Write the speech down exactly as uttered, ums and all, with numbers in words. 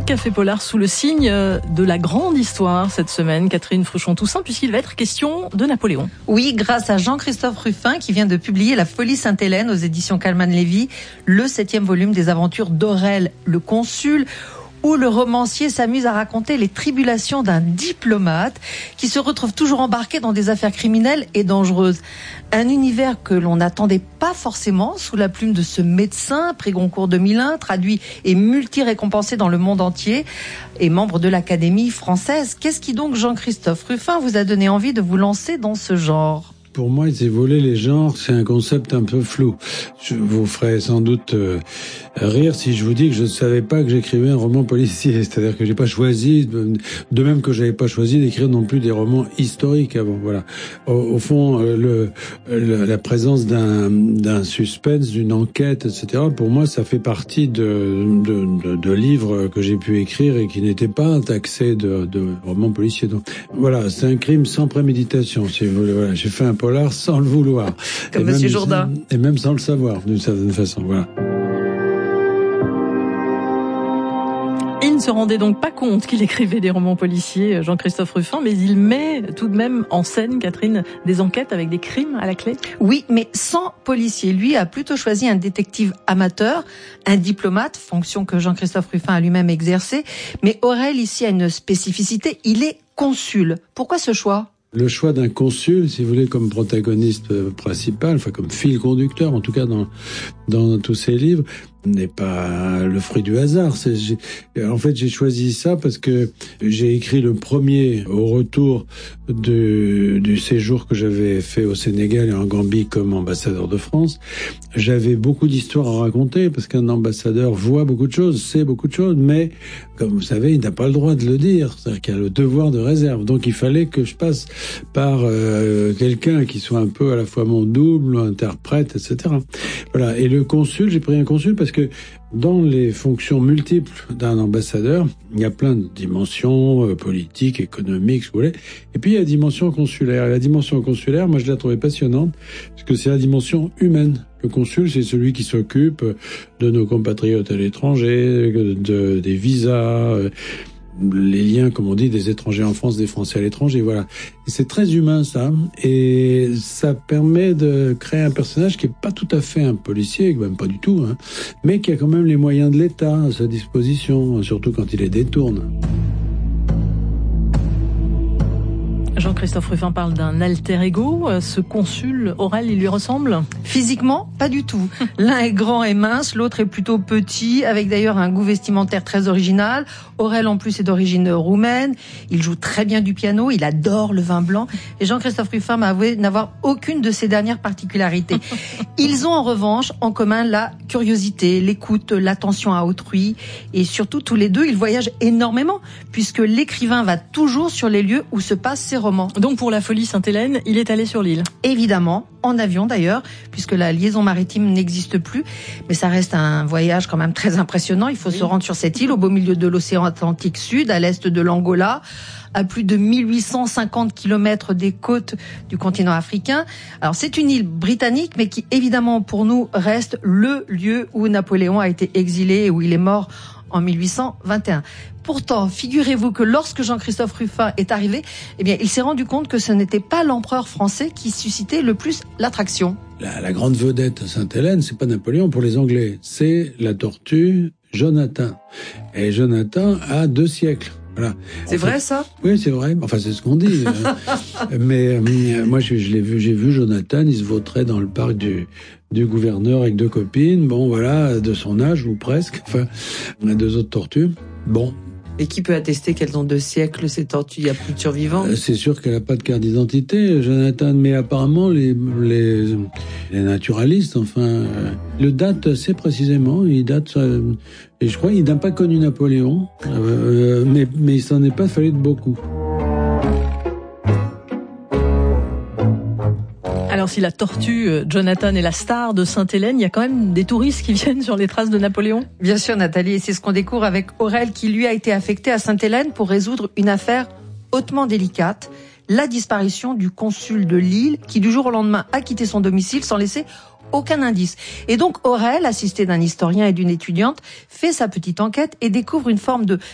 Café Polar sous le signe de la grande histoire cette semaine, Catherine Fruchon-Toussaint, puisqu'il va être question de Napoléon. Oui, grâce à Jean-Christophe Ruffin qui vient de publier La Folie Sainte-Hélène aux éditions Calman-Lévy, le septième volume des aventures d'Aurèle le Consul, où le romancier s'amuse à raconter les tribulations d'un diplomate qui se retrouve toujours embarqué dans des affaires criminelles et dangereuses. Un univers que l'on n'attendait pas forcément sous la plume de ce médecin, prix Goncourt deux mille un, traduit et multi-récompensé dans le monde entier et membre de l'Académie française. Qu'est-ce qui donc, Jean-Christophe Ruffin, vous a donné envie de vous lancer dans ce genre ? Pour moi, c'est voler les genres, c'est un concept un peu flou. Je vous ferai sans doute euh, rire si je vous dis que je ne savais pas que j'écrivais un roman policier. C'est-à-dire que j'ai pas choisi, de même que j'avais pas choisi d'écrire non plus des romans historiques avant. Voilà. Au, au fond, le, le, la présence d'un, d'un suspense, d'une enquête, et cetera. Pour moi, ça fait partie de, de, de, de livres que j'ai pu écrire et qui n'étaient pas taxés de, de romans policiers. Donc, voilà, c'est un crime sans préméditation. Si vous voulez. Voilà, j'ai fait un polar sans le vouloir. Comme et Monsieur même, Jourdain. Et même sans le savoir, d'une certaine façon. Voilà. Il ne se rendait donc pas compte qu'il écrivait des romans policiers, Jean-Christophe Ruffin, mais il met tout de même en scène, Catherine, des enquêtes avec des crimes à la clé. Oui, mais sans policier. Lui a plutôt choisi un détective amateur, un diplomate, fonction que Jean-Christophe Ruffin a lui-même exercée. Mais Aurèle, ici, a une spécificité, il est consul. Pourquoi ce choix ? Le choix d'un consul, si vous voulez, comme protagoniste principal, enfin comme fil conducteur, en tout cas dans dans tous ces livres, n'est pas le fruit du hasard. C'est, j'ai, en fait, j'ai choisi ça parce que j'ai écrit le premier au retour de, du séjour que j'avais fait au Sénégal et en Gambie comme ambassadeur de France. J'avais beaucoup d'histoires à raconter parce qu'un ambassadeur voit beaucoup de choses, sait beaucoup de choses, mais comme vous savez, il n'a pas le droit de le dire. C'est-à-dire qu'il a le devoir de réserve. Donc il fallait que je passe par euh, quelqu'un qui soit un peu à la fois mon double, interprète, et cetera. Voilà. Et le consul, j'ai pris un consul parce que dans les fonctions multiples d'un ambassadeur, il y a plein de dimensions euh, politiques, économiques, si vous voulez. Et puis il y a la dimension consulaire. Et la dimension consulaire, moi je la trouvais passionnante parce que c'est la dimension humaine. Le consul, c'est celui qui s'occupe de nos compatriotes à l'étranger, de, de, des visas, euh, les liens, comme on dit, des étrangers en France, des Français à l'étranger, voilà. Et c'est très humain, ça. Et ça permet de créer un personnage qui est pas tout à fait un policier, même pas du tout, hein, mais qui a quand même les moyens de l'État à sa disposition, surtout quand il les détourne. Jean-Christophe Ruffin parle d'un alter ego. Ce consul, Aurèle, il lui ressemble ? Physiquement, pas du tout. L'un est grand et mince, l'autre est plutôt petit, avec d'ailleurs un goût vestimentaire très original. Aurèle, en plus, est d'origine roumaine. Il joue très bien du piano, il adore le vin blanc. Et Jean-Christophe Ruffin m'a avoué n'avoir aucune de ces dernières particularités. Ils ont en revanche en commun la curiosité, l'écoute, l'attention à autrui. Et surtout, tous les deux, ils voyagent énormément, puisque l'écrivain va toujours sur les lieux où se passent ses romans. Donc pour La Folie Sainte-Hélène, il est allé sur l'île. Évidemment, en avion d'ailleurs, puisque la liaison maritime n'existe plus. Mais ça reste un voyage quand même très impressionnant. Il faut oui. se rendre sur cette île au beau milieu de l'océan Atlantique Sud, à l'est de l'Angola, à plus de mille huit cent cinquante kilomètres des côtes du continent africain. Alors c'est une île britannique, mais qui évidemment pour nous reste le lieu où Napoléon a été exilé et où il est mort en mille huit cent vingt et un. Pourtant, figurez-vous que lorsque Jean-Christophe Ruffin est arrivé, eh bien, il s'est rendu compte que ce n'était pas l'empereur français qui suscitait le plus l'attraction. La, la grande vedette à Sainte-Hélène, c'est pas Napoléon pour les Anglais, c'est la tortue Jonathan. Et Jonathan a deux siècles. Voilà. C'est en vrai fait, ça ? Oui, c'est vrai. Enfin, c'est ce qu'on dit. mais euh, moi, je, je l'ai vu. J'ai vu Jonathan. Il se vautrait dans le parc du du gouverneur avec deux copines. Bon, voilà, de son âge ou presque. Enfin, on a deux autres tortues. Bon. Et qui peut attester qu'elles ont deux siècles, ces tortues ? Il n'y a plus de survivants ? euh, C'est sûr qu'elle n'a pas de carte d'identité, Jonathan. Mais apparemment, les les, les naturalistes, enfin, euh, le datent assez précisément. Il date. Euh, et je crois qu'il n'a pas connu Napoléon, euh, mais, mais il s'en est pas fallu de beaucoup. Alors si la tortue Jonathan est la star de Sainte-Hélène, il y a quand même des touristes qui viennent sur les traces de Napoléon ? Bien sûr Nathalie, et c'est ce qu'on découvre avec Aurèle qui lui a été affecté à Sainte-Hélène pour résoudre une affaire hautement délicate, la disparition du consul de Lille qui du jour au lendemain a quitté son domicile sans laisser aucun indice. Et donc Aurèle, assisté d'un historien et d'une étudiante, fait sa petite enquête et découvre une forme de